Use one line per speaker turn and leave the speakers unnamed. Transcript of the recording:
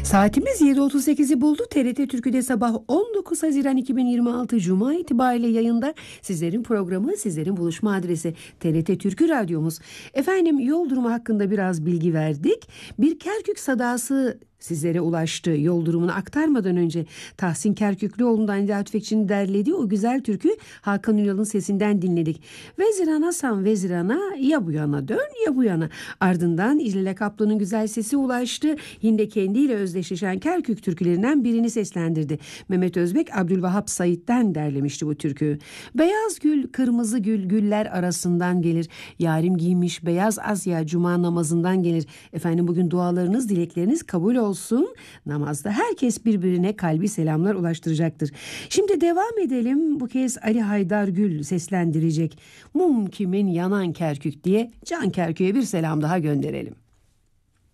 Saatimiz 7.38'i buldu. TRT Türkü'de sabah 19 Haziran 2026 Cuma itibariyle yayında. Sizlerin programı, sizlerin buluşma adresi TRT Türkü Radyomuz. Efendim, yol durumu hakkında biraz bilgi verdik. Bir Kerkük sadası sizlere ulaştı. Yol durumunu aktarmadan önce Tahsin Kerküklüoğlu'ndan Nida Tüfekçi'nin derlediği o güzel türkü Hakan Ünal'ın sesinden dinledik. Vezirana san vezirana, ya bu yana dön ya bu yana. Ardından İclal Kaplan'ın güzel sesi ulaştı. Yine kendiyle özdeşleşen Kerkük türkülerinden birini seslendirdi. Mehmet Özbek Abdülvahap Said'den derlemişti bu türküyü. Beyaz gül, kırmızı gül, güller arasından gelir. Yarim giymiş beyaz Asya cuma namazından gelir. Efendim, bugün dualarınız, dilekleriniz kabul olsun. Namazda herkes birbirine kalbi selamlar ulaştıracaktır. Şimdi devam edelim. Bu kez Ali Haydar Gül seslendirecek. Mum kimin yanan Kerkük diye Can Kerkük'e bir selam daha gönderelim.